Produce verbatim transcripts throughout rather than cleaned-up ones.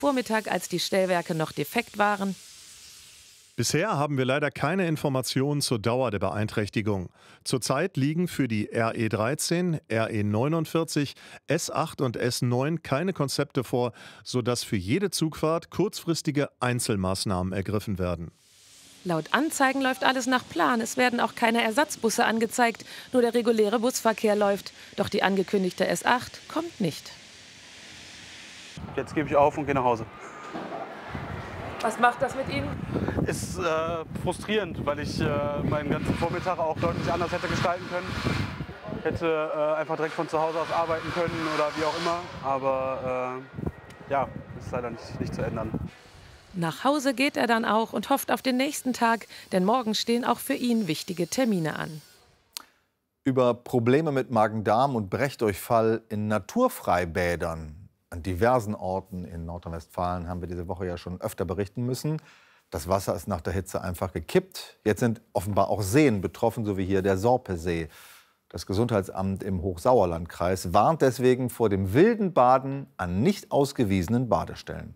Vormittag, als die Stellwerke noch defekt waren. Bisher haben wir leider keine Informationen zur Dauer der Beeinträchtigung. Zurzeit liegen für die R E dreizehn, R E neunundvierzig, S acht und S neun keine Konzepte vor, sodass für jede Zugfahrt kurzfristige Einzelmaßnahmen ergriffen werden. Laut Anzeigen läuft alles nach Plan. Es werden auch keine Ersatzbusse angezeigt, nur der reguläre Busverkehr läuft. Doch die angekündigte S acht kommt nicht. Jetzt gebe ich auf und gehe nach Hause. Was macht das mit Ihnen? Ist äh, frustrierend, weil ich äh, meinen ganzen Vormittag auch deutlich anders hätte gestalten können. Hätte äh, einfach direkt von zu Hause aus arbeiten können oder wie auch immer. Aber äh, ja, ist leider nicht, nicht zu ändern. Nach Hause geht er dann auch und hofft auf den nächsten Tag, denn morgen stehen auch für ihn wichtige Termine an. Über Probleme mit Magen-Darm und Brechdurchfall in Naturfreibädern an diversen Orten in Nordrhein-Westfalen haben wir diese Woche ja schon öfter berichten müssen. Das Wasser ist nach der Hitze einfach gekippt. Jetzt sind offenbar auch Seen betroffen, so wie hier der Sorpesee. Das Gesundheitsamt im Hochsauerlandkreis warnt deswegen vor dem wilden Baden an nicht ausgewiesenen Badestellen.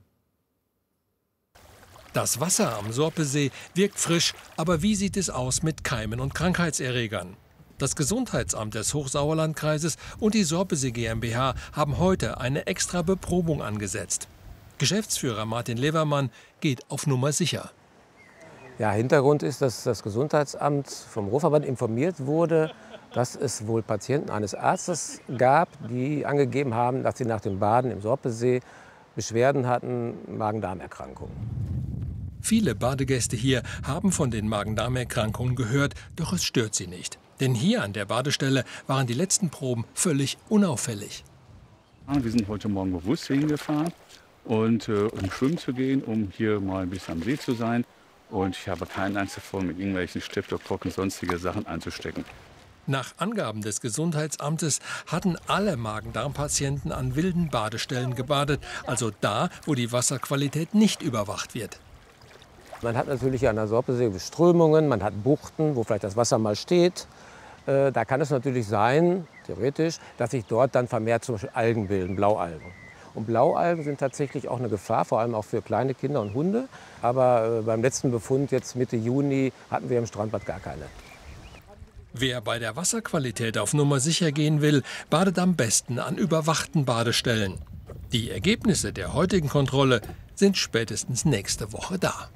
Das Wasser am Sorpesee wirkt frisch, aber wie sieht es aus mit Keimen und Krankheitserregern? Das Gesundheitsamt des Hochsauerlandkreises und die Sorpesee GmbH haben heute eine extra Beprobung angesetzt. Geschäftsführer Martin Levermann geht auf Nummer sicher. Ja, Hintergrund ist, dass das Gesundheitsamt vom Ruhrverband informiert wurde, dass es wohl Patienten eines Arztes gab, die angegeben haben, dass sie nach dem Baden im Sorpesee Beschwerden hatten, Magen-Darm-Erkrankungen. Viele Badegäste hier haben von den Magen-Darm-Erkrankungen gehört, doch es stört sie nicht. Denn hier an der Badestelle waren die letzten Proben völlig unauffällig. Wir sind heute Morgen bewusst hingefahren, und, äh, um schwimmen zu gehen, um hier mal ein bisschen am See zu sein. Und ich habe keinen Angst davor, mit irgendwelchen Streptokokken und sonstige Sachen anzustecken. Nach Angaben des Gesundheitsamtes hatten alle Magen-Darm-Patienten an wilden Badestellen gebadet, also da, wo die Wasserqualität nicht überwacht wird. Man hat natürlich an der Sorpesee Strömungen, man hat Buchten, wo vielleicht das Wasser mal steht. Äh, da kann es natürlich sein, theoretisch, dass sich dort dann vermehrt zum Beispiel Algen bilden, Blaualgen. Und Blaualgen sind tatsächlich auch eine Gefahr, vor allem auch für kleine Kinder und Hunde. Aber äh, beim letzten Befund, jetzt Mitte Juni, hatten wir im Strandbad gar keine. Wer bei der Wasserqualität auf Nummer sicher gehen will, badet am besten an überwachten Badestellen. Die Ergebnisse der heutigen Kontrolle sind spätestens nächste Woche da.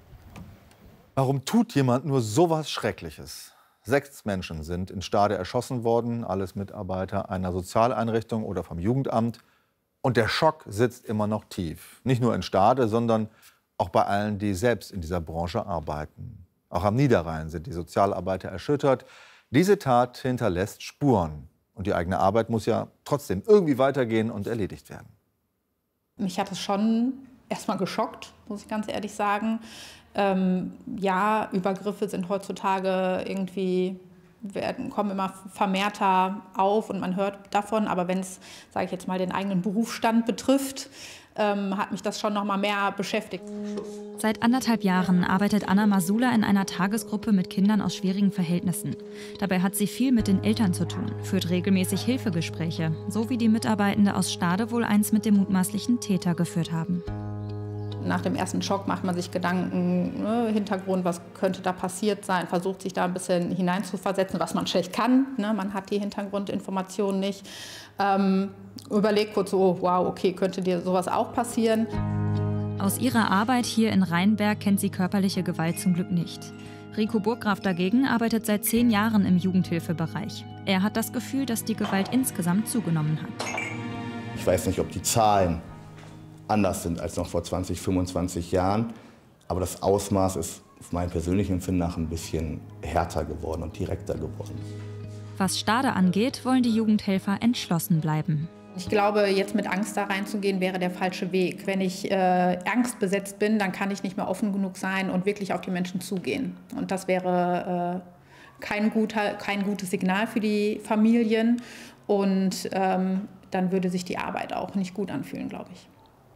Warum tut jemand nur sowas Schreckliches? Sechs Menschen sind in Stade erschossen worden, alles Mitarbeiter einer Sozialeinrichtung oder vom Jugendamt. Und der Schock sitzt immer noch tief. Nicht nur in Stade, sondern auch bei allen, die selbst in dieser Branche arbeiten. Auch am Niederrhein sind die Sozialarbeiter erschüttert. Diese Tat hinterlässt Spuren. Und die eigene Arbeit muss ja trotzdem irgendwie weitergehen und erledigt werden. Mich hat es schon erstmal geschockt, muss ich ganz ehrlich sagen. Ähm, ja, Übergriffe sind heutzutage irgendwie, werden, kommen immer vermehrter auf und man hört davon. Aber wenn es, sage ich jetzt mal, den eigenen Berufsstand betrifft, ähm, hat mich das schon noch mal mehr beschäftigt. Seit anderthalb Jahren arbeitet Anna Masula in einer Tagesgruppe mit Kindern aus schwierigen Verhältnissen. Dabei hat sie viel mit den Eltern zu tun, führt regelmäßig Hilfegespräche, so wie die Mitarbeitende aus Stade wohl eins mit dem mutmaßlichen Täter geführt haben. Nach dem ersten Schock macht man sich Gedanken, ne, Hintergrund, was könnte da passiert sein, versucht sich da ein bisschen hineinzuversetzen, was man schlecht kann. Ne, man hat die Hintergrundinformationen nicht. Ähm, überlegt kurz so, wow, okay, könnte dir sowas auch passieren? Aus ihrer Arbeit hier in Rheinberg kennt sie körperliche Gewalt zum Glück nicht. Rico Burggraf dagegen arbeitet seit zehn Jahren im Jugendhilfebereich. Er hat das Gefühl, dass die Gewalt insgesamt zugenommen hat. Ich weiß nicht, ob die Zahlen anders sind als noch vor zwanzig, fünfundzwanzig Jahren. Aber das Ausmaß ist auf mein persönlichen Empfinden nach ein bisschen härter geworden und direkter geworden. Was Stade angeht, wollen die Jugendhelfer entschlossen bleiben. Ich glaube, jetzt mit Angst da reinzugehen, wäre der falsche Weg. Wenn ich äh, angstbesetzt bin, dann kann ich nicht mehr offen genug sein und wirklich auf die Menschen zugehen. Und das wäre äh, kein, guter, kein gutes Signal für die Familien. Und ähm, dann würde sich die Arbeit auch nicht gut anfühlen, glaube ich.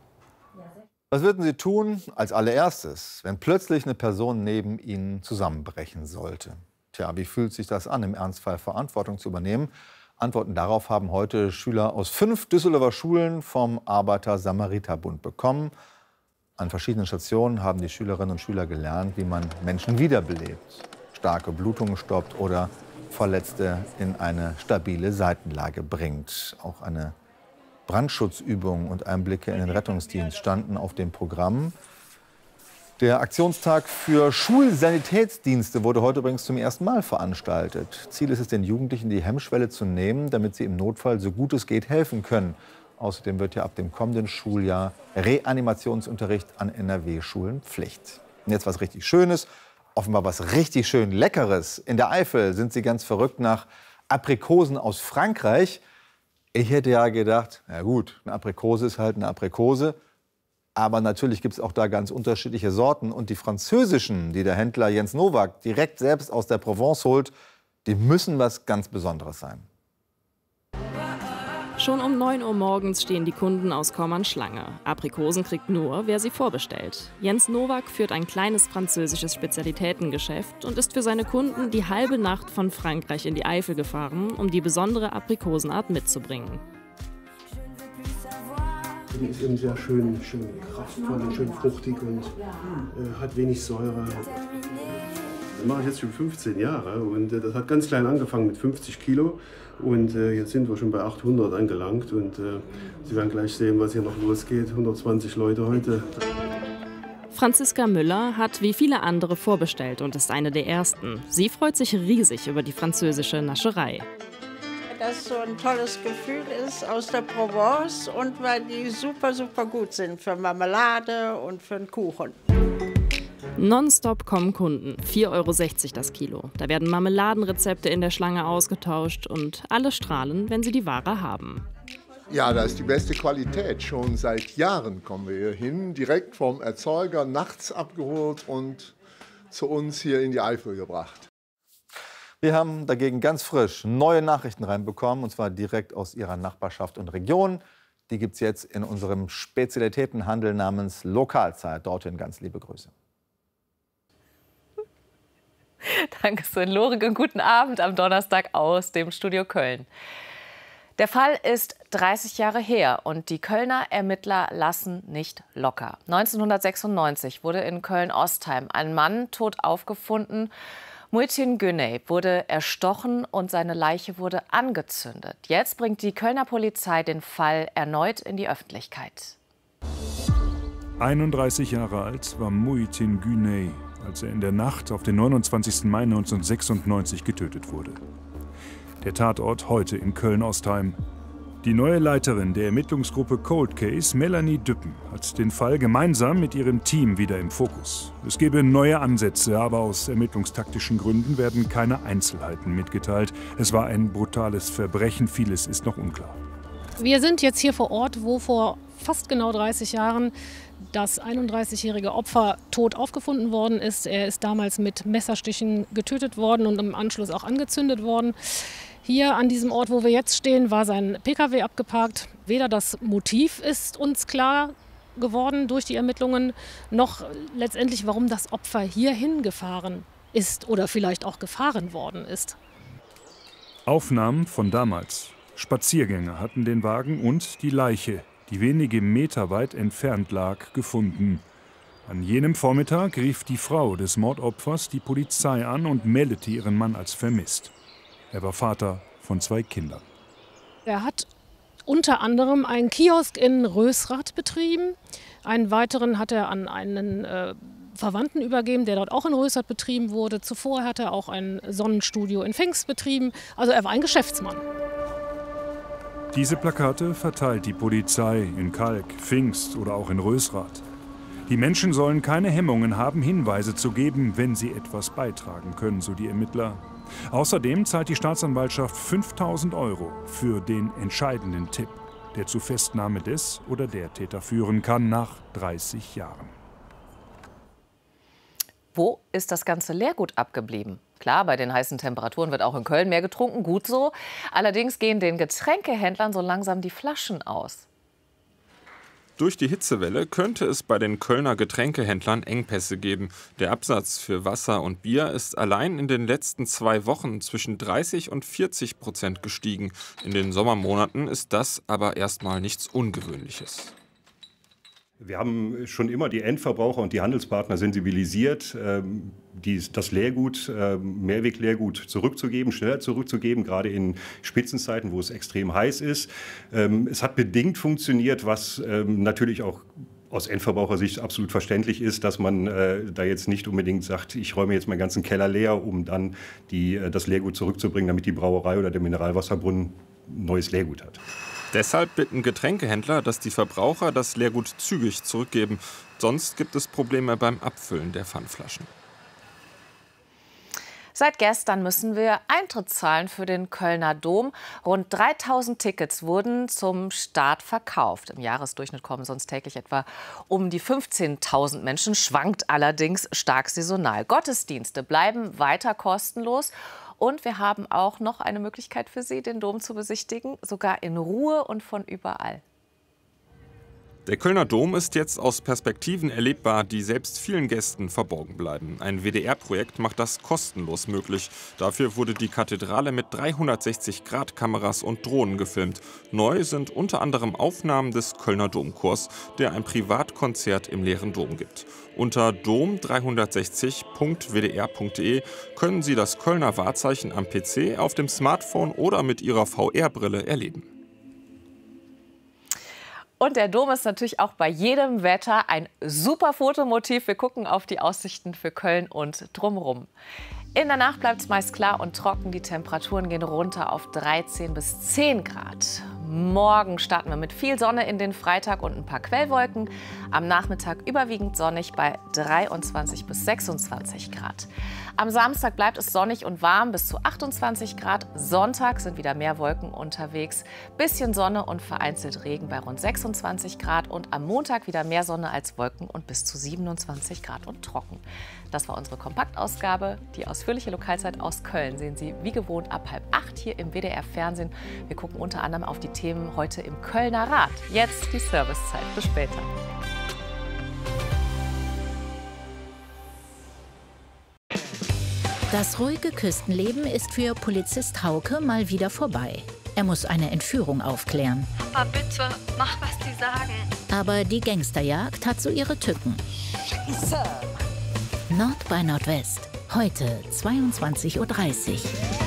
Was würden Sie tun als allererstes, wenn plötzlich eine Person neben Ihnen zusammenbrechen sollte? Tja, wie fühlt sich das an, im Ernstfall Verantwortung zu übernehmen? Antworten darauf haben heute Schüler aus fünf Düsseldorfer Schulen vom Arbeiter-Samariter-Bund bekommen. An verschiedenen Stationen haben die Schülerinnen und Schüler gelernt, wie man Menschen wiederbelebt, starke Blutungen stoppt oder Verletzte in eine stabile Seitenlage bringt. Auch eine Brandschutzübung und Einblicke in den Rettungsdienst standen auf dem Programm. Der Aktionstag für Schulsanitätsdienste wurde heute übrigens zum ersten Mal veranstaltet. Ziel ist es, den Jugendlichen die Hemmschwelle zu nehmen, damit sie im Notfall so gut es geht helfen können. Außerdem wird ja ab dem kommenden Schuljahr Reanimationsunterricht an N R W-Schulen Pflicht. Und jetzt was richtig Schönes, offenbar was richtig schön Leckeres. In der Eifel sind sie ganz verrückt nach Aprikosen aus Frankreich. Ich hätte ja gedacht, na gut, eine Aprikose ist halt eine Aprikose. Aber natürlich gibt es auch da ganz unterschiedliche Sorten. Und die französischen, die der Händler Jens Nowak direkt selbst aus der Provence holt, die müssen was ganz Besonderes sein. Schon um neun Uhr morgens stehen die Kunden aus Kommern Schlange. Aprikosen kriegt nur, wer sie vorbestellt. Jens Nowak führt ein kleines französisches Spezialitätengeschäft und ist für seine Kunden die halbe Nacht von Frankreich in die Eifel gefahren, um die besondere Aprikosenart mitzubringen. Die ist eben sehr schön, schön kraftvoll und schön fruchtig und äh, hat wenig Säure. Das mache ich jetzt schon fünfzehn Jahre und äh, das hat ganz klein angefangen mit fünfzig Kilo und äh, jetzt sind wir schon bei achthundert angelangt und äh, Sie werden gleich sehen, was hier noch losgeht. hundertzwanzig Leute heute. Franziska Müller hat wie viele andere vorbestellt und ist eine der ersten. Sie freut sich riesig über die französische Nascherei. Dass es so ein tolles Gefühl ist aus der Provence und weil die super, super gut sind für Marmelade und für einen Kuchen. Nonstop kommen Kunden, vier Euro sechzig das Kilo. Da werden Marmeladenrezepte in der Schlange ausgetauscht und alle strahlen, wenn sie die Ware haben. Ja, das ist die beste Qualität. Schon seit Jahren kommen wir hier hin, direkt vom Erzeuger, nachts abgeholt und zu uns hier in die Eifel gebracht. Wir haben dagegen ganz frisch neue Nachrichten reinbekommen, und zwar direkt aus Ihrer Nachbarschaft und Region. Die gibt es jetzt in unserem Spezialitätenhandel namens Lokalzeit. Dorthin ganz liebe Grüße. Danke, Sven Lorik, und guten Abend am Donnerstag aus dem Studio Köln. Der Fall ist dreißig Jahre her und die Kölner Ermittler lassen nicht locker. neunzehnhundertsechsundneunzig wurde in Köln-Ostheim ein Mann tot aufgefunden. Muhittin Güney wurde erstochen und seine Leiche wurde angezündet. Jetzt bringt die Kölner Polizei den Fall erneut in die Öffentlichkeit. einunddreißig Jahre alt war Muhittin Güney, als er in der Nacht auf den neunundzwanzigsten Mai neunzehnhundertsechsundneunzig getötet wurde. Der Tatort heute in Köln-Ostheim. Die neue Leiterin der Ermittlungsgruppe Cold Case, Melanie Düppen, hat den Fall gemeinsam mit ihrem Team wieder im Fokus. Es gebe neue Ansätze, aber aus ermittlungstaktischen Gründen werden keine Einzelheiten mitgeteilt. Es war ein brutales Verbrechen, vieles ist noch unklar. Wir sind jetzt hier vor Ort, wo vor fast genau dreißig Jahren das einunddreißigjährige Opfer tot aufgefunden worden ist. Er ist damals mit Messerstichen getötet worden und im Anschluss auch angezündet worden. Hier an diesem Ort, wo wir jetzt stehen, war sein Pkw abgeparkt. Weder das Motiv ist uns klar geworden durch die Ermittlungen, noch letztendlich, warum das Opfer hierhin gefahren ist oder vielleicht auch gefahren worden ist. Aufnahmen von damals. Spaziergänger hatten den Wagen und die Leiche, die wenige Meter weit entfernt lag, gefunden. An jenem Vormittag rief die Frau des Mordopfers die Polizei an und meldete ihren Mann als vermisst. Er war Vater von zwei Kindern. Er hat unter anderem einen Kiosk in Rösrath betrieben. Einen weiteren hat er an einen äh, Verwandten übergeben, der dort auch in Rösrath betrieben wurde. Zuvor hat er auch ein Sonnenstudio in Pfingst betrieben. Also er war ein Geschäftsmann. Diese Plakate verteilt die Polizei in Kalk, Pfingst oder auch in Rösrath. Die Menschen sollen keine Hemmungen haben, Hinweise zu geben, wenn sie etwas beitragen können, so die Ermittler. Außerdem zahlt die Staatsanwaltschaft fünftausend Euro für den entscheidenden Tipp, der zur Festnahme des oder der Täter führen kann nach dreißig Jahren. Wo ist das ganze Leergut abgeblieben? Klar, bei den heißen Temperaturen wird auch in Köln mehr getrunken, gut so. Allerdings gehen den Getränkehändlern so langsam die Flaschen aus. Durch die Hitzewelle könnte es bei den Kölner Getränkehändlern Engpässe geben. Der Absatz für Wasser und Bier ist allein in den letzten zwei Wochen zwischen dreißig und vierzig Prozent gestiegen. In den Sommermonaten ist das aber erstmal nichts Ungewöhnliches. Wir haben schon immer die Endverbraucher und die Handelspartner sensibilisiert, die, das Leergut, Mehrwegleergut zurückzugeben, schneller zurückzugeben, gerade in Spitzenzeiten, wo es extrem heiß ist. Es hat bedingt funktioniert, was natürlich auch aus Endverbrauchersicht absolut verständlich ist, dass man äh, da jetzt nicht unbedingt sagt, ich räume jetzt meinen ganzen Keller leer, um dann die, äh, das Leergut zurückzubringen, damit die Brauerei oder der Mineralwasserbrunnen neues Leergut hat. Deshalb bitten Getränkehändler, dass die Verbraucher das Leergut zügig zurückgeben. Sonst gibt es Probleme beim Abfüllen der Pfandflaschen. Seit gestern müssen wir Eintritt zahlen für den Kölner Dom. Rund dreitausend Tickets wurden zum Start verkauft. Im Jahresdurchschnitt kommen sonst täglich etwa um die fünfzehntausend Menschen, schwankt allerdings stark saisonal. Gottesdienste bleiben weiter kostenlos. Und wir haben auch noch eine Möglichkeit für Sie, den Dom zu besichtigen, sogar in Ruhe und von überall. Der Kölner Dom ist jetzt aus Perspektiven erlebbar, die selbst vielen Gästen verborgen bleiben. Ein W D R-Projekt macht das kostenlos möglich. Dafür wurde die Kathedrale mit dreihundertsechzig Grad Kameras und Drohnen gefilmt. Neu sind unter anderem Aufnahmen des Kölner Domchors, der ein Privatkonzert im leeren Dom gibt. Unter dom dreihundertsechzig punkt w d r punkt d e können Sie das Kölner Wahrzeichen am P C, auf dem Smartphone oder mit Ihrer V R-Brille erleben. Und der Dom ist natürlich auch bei jedem Wetter ein super Fotomotiv. Wir gucken auf die Aussichten für Köln und drumherum. In der Nacht bleibt es meist klar und trocken. Die Temperaturen gehen runter auf dreizehn bis zehn Grad. Morgen starten wir mit viel Sonne in den Freitag und ein paar Quellwolken. Am Nachmittag überwiegend sonnig bei dreiundzwanzig bis sechsundzwanzig Grad. Am Samstag bleibt es sonnig und warm bis zu achtundzwanzig Grad. Sonntag sind wieder mehr Wolken unterwegs. Bisschen Sonne und vereinzelt Regen bei rund sechsundzwanzig Grad. Und am Montag wieder mehr Sonne als Wolken und bis zu siebenundzwanzig Grad und trocken. Das war unsere Kompaktausgabe. Die ausführliche Lokalzeit aus Köln sehen Sie wie gewohnt ab halb acht hier im W D R Fernsehen. Wir gucken unter anderem auf die Themen heute im Kölner Rat. Jetzt die Servicezeit. Bis später. Das ruhige Küstenleben ist für Polizist Hauke mal wieder vorbei. Er muss eine Entführung aufklären. Papa, bitte, mach, was die sagen. Aber die Gangsterjagd hat so ihre Tücken. Scheiße. Nord bei Nordwest. Heute zweiundzwanzig Uhr dreißig.